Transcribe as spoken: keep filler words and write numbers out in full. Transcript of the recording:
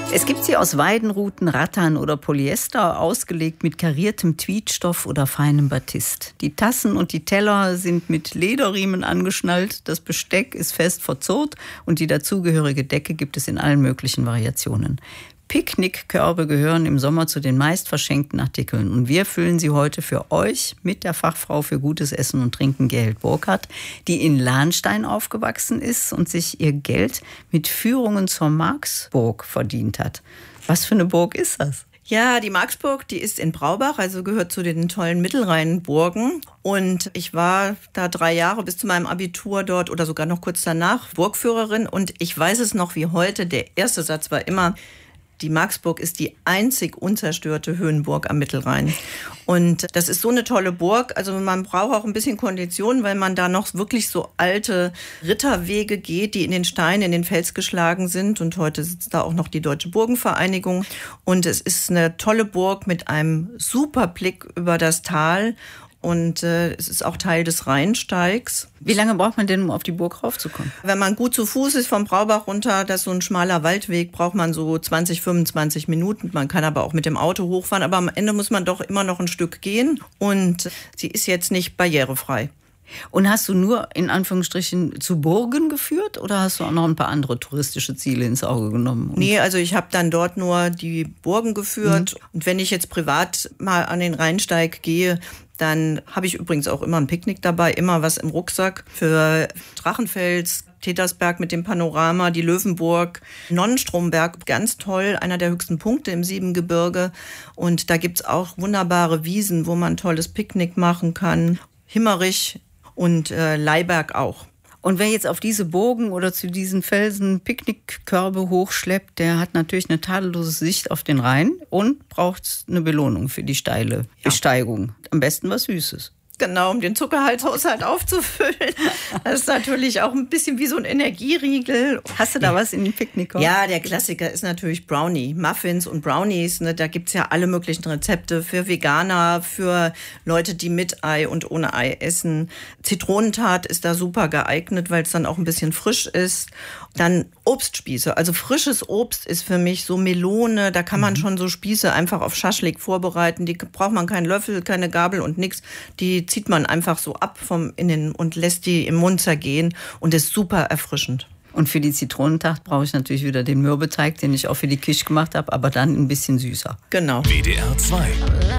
Es gibt sie aus Weidenruten, Rattan oder Polyester, ausgelegt mit kariertem Tweedstoff oder feinem Batist. Die Tassen und die Teller sind mit Lederriemen angeschnallt, das Besteck ist fest verzurrt und die dazugehörige Decke gibt es in allen möglichen Variationen. Picknickkörbe gehören im Sommer zu den meist verschenkten Artikeln. Und wir füllen sie heute für euch mit der Fachfrau für gutes Essen und Trinken, Gerhild Burkhardt, die in Lahnstein aufgewachsen ist und sich ihr Geld mit Führungen zur Marxburg verdient hat. Was für eine Burg ist das? Ja, die Marxburg, die ist in Braubach, also gehört zu den tollen Mittelrheinburgen. Und ich war da drei Jahre bis zu meinem Abitur dort oder sogar noch kurz danach Burgführerin. Und ich weiß es noch wie heute, der erste Satz war immer: Die Marxburg ist die einzig unzerstörte Höhenburg am Mittelrhein. Und das ist so eine tolle Burg. Also man braucht auch ein bisschen Kondition, weil man da noch wirklich so alte Ritterwege geht, die in den Stein, in den Fels geschlagen sind. Und heute sitzt da auch noch die Deutsche Burgenvereinigung. Und es ist eine tolle Burg mit einem super Blick über das Tal. Und äh, es ist auch Teil des Rheinsteigs. Wie lange braucht man denn, um auf die Burg raufzukommen? Wenn man gut zu Fuß ist vom Braubach runter, das ist so ein schmaler Waldweg, braucht man so zwanzig, fünfundzwanzig Minuten. Man kann aber auch mit dem Auto hochfahren, aber am Ende muss man doch immer noch ein Stück gehen. Und sie ist jetzt nicht barrierefrei. Und hast du nur in Anführungsstrichen zu Burgen geführt oder hast du auch noch ein paar andere touristische Ziele ins Auge genommen? Und nee, also ich habe dann dort nur die Burgen geführt. Mhm. Und wenn ich jetzt privat mal an den Rheinsteig gehe, dann habe ich übrigens auch immer ein Picknick dabei, immer was im Rucksack für Drachenfels, Tetersberg mit dem Panorama, die Löwenburg, Nonnenstromberg, ganz toll, einer der höchsten Punkte im Siebengebirge. Und da gibt's auch wunderbare Wiesen, wo man ein tolles Picknick machen kann. Himmerich und äh, Leiberg auch. Und wer jetzt auf diese Burgen oder zu diesen Felsen Picknickkörbe hochschleppt, der hat natürlich eine tadellose Sicht auf den Rhein und braucht eine Belohnung für die steile Ja. Besteigung. Am besten was Süßes. Genau, um den Zuckerhalshaushalt aufzufüllen. Das ist natürlich auch ein bisschen wie so ein Energieriegel. Hast du da was in den Picknickkorb? Ja, der Klassiker ist natürlich Brownie. Muffins und Brownies, ne, da gibt's ja alle möglichen Rezepte für Veganer, für Leute, die mit Ei und ohne Ei essen. Zitronentat ist da super geeignet, weil es dann auch ein bisschen frisch ist. Dann Obstspieße. Also frisches Obst ist für mich so Melone. Da kann man mhm. schon so Spieße einfach auf Schaschlik vorbereiten. Die braucht man keinen Löffel, keine Gabel und nix. Die zieht man einfach so ab vom Innen und lässt die im Mund zergehen und ist super erfrischend. Und für die Zitronentat brauche ich natürlich wieder den Mürbeteig, den ich auch für die Quiche gemacht habe, aber dann ein bisschen süßer. Genau. W D R zwei